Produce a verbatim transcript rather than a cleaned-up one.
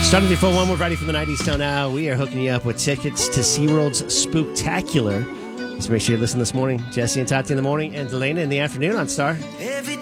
Starting before one, we're ready for the nineties till now. We are hooking you up with tickets to SeaWorld's Spooktacular. So make sure you listen this morning. Jesse and Tati in the morning and Delana in the afternoon on Star. Every